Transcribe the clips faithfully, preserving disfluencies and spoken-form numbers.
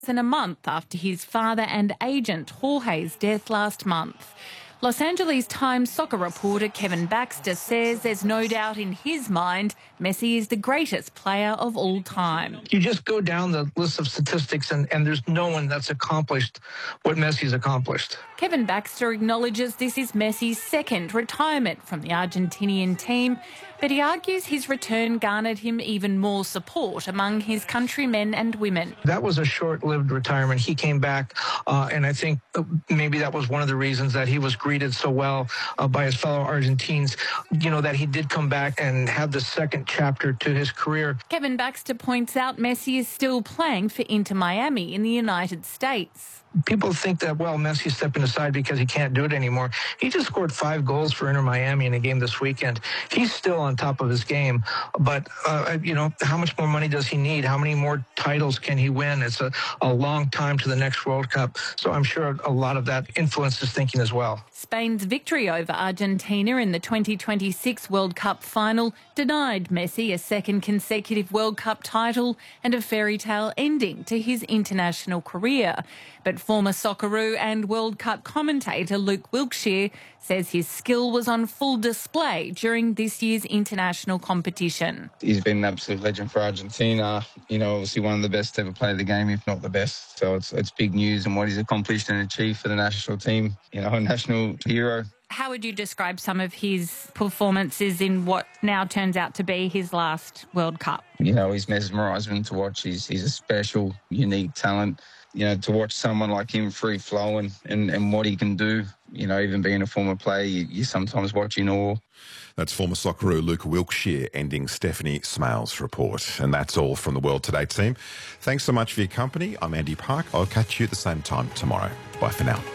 in a month after his father and agent Jorge's death last month. Los Angeles Times soccer reporter Kevin Baxter says there's no doubt in his mind Messi is the greatest player of all time. You just go down the list of statistics and, and there's no one that's accomplished what Messi's accomplished. Kevin Baxter acknowledges this is Messi's second retirement from the Argentinian team, but he argues his return garnered him even more support among his countrymen and women. That was a short-lived retirement. He came back, uh, and I think maybe that was one of the reasons that he was greeted so well uh, by his fellow Argentines, you know, that he did come back and have the second chapter to his career. Kevin Baxter points out Messi is still playing for Inter Miami in the United States. People think that, well, Messi's stepping aside because he can't do it anymore. He just scored five goals for Inter Miami in a game this weekend. He's still on top of his game. But, uh, you know, how much more money does he need? How many more titles can he win? It's a, a long time to the next World Cup. So I'm sure a lot of that influences thinking as well. Spain's victory over Argentina in the twenty twenty-six World Cup final denied Messi a second consecutive World Cup title and a fairy tale ending to his international career. But former Socceroo and World Cup commentator Luke Wilkshire says his skill was on full display during this year's international competition. He's been an absolute legend for Argentina. You know, obviously one of the best to ever play the game, if not the best. So it's it's big news and what he's accomplished and achieved for the national team. You know, a national hero. How would you describe some of his performances in what now turns out to be his last World Cup? You know, he's mesmerising to watch. He's, he's a special, unique talent. You know, to watch someone like him free flowing and, and what he can do, you know, even being a former player, you, you sometimes watch in awe. That's former Socceroo Luke Wilkshire ending Stephanie Smales' report. And that's all from the World Today team. Thanks so much for your company. I'm Andy Park. I'll catch you at the same time tomorrow. Bye for now.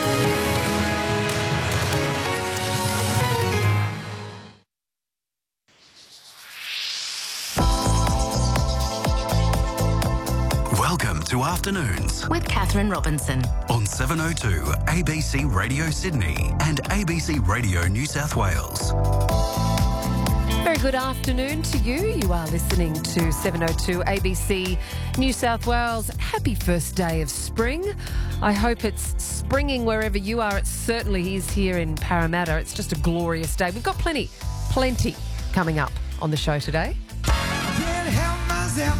To Afternoons with Catherine Robinson on seven oh two A B C Radio Sydney and A B C Radio New South Wales. Very good afternoon to you. You are listening to seven oh two A B C New South Wales. Happy first day of spring. I hope it's springing wherever you are. It certainly is here in Parramatta. It's just a glorious day. We've got plenty, plenty coming up on the show today. I can't help myself.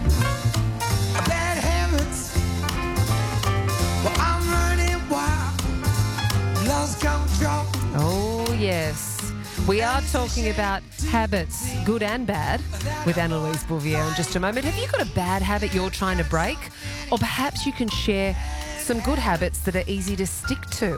Oh, yes. We are talking about habits, good and bad, with Anna-Louise Bouvier in just a moment. Have you got a bad habit you're trying to break? Or perhaps you can share some good habits that are easy to stick to.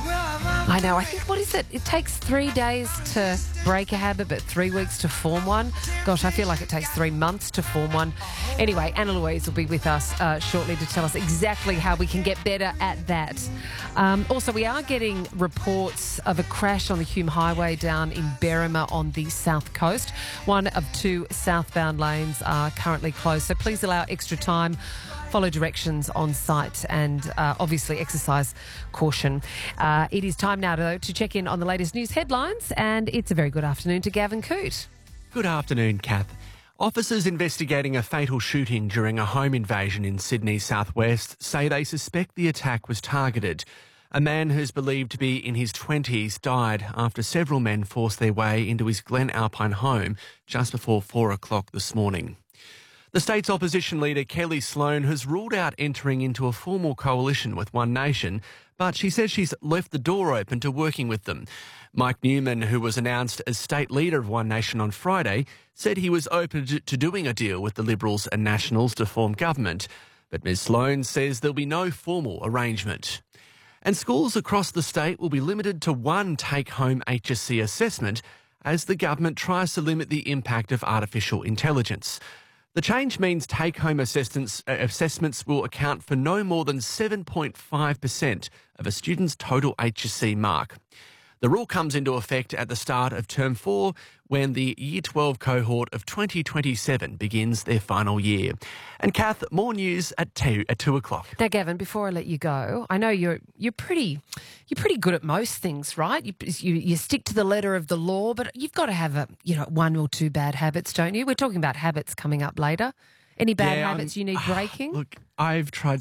I know, I think, what is it? It takes three days to break a habit, but three weeks to form one. Gosh, I feel like it takes three months to form one. Anyway, Anna-Louise will be with us uh, shortly to tell us exactly how we can get better at that. Um, also, we are getting reports of a crash on the Hume Highway down in Berrima on the south coast. One of two southbound lanes are currently closed, so please allow extra time. Follow directions on site and uh, obviously exercise caution. Uh, it is time now, though, to check in on the latest news headlines, and it's a very good afternoon to Gavin Coote. Good afternoon, Kath. Officers investigating a fatal shooting during a home invasion in Sydney's southwest say they suspect the attack was targeted. A man who's believed to be in his twenties died after several men forced their way into his Glen Alpine home just before four o'clock this morning. The state's opposition leader, Kelly Sloan, has ruled out entering into a formal coalition with One Nation, but she says she's left the door open to working with them. Mike Newman, who was announced as state leader of One Nation on Friday, said he was open to doing a deal with the Liberals and Nationals to form government, but Ms Sloan says there'll be no formal arrangement. And schools across the state will be limited to one take-home H S C assessment as the government tries to limit the impact of artificial intelligence. The change means take-home assessments, uh, assessments will account for no more than seven point five percent of a student's total H S C mark. The rule comes into effect at the start of Term four when the Year twelve cohort of twenty twenty-seven begins their final year. And Kath, more news at two, at two o'clock. Now, Gavin, before I let you go, I know you're you're pretty you're pretty good at most things, right? You, you you stick to the letter of the law, but you've got to have a you know one or two bad habits, don't you? We're talking about habits coming up later. Any bad Yeah, habits I'm- you need breaking? Look, I've tried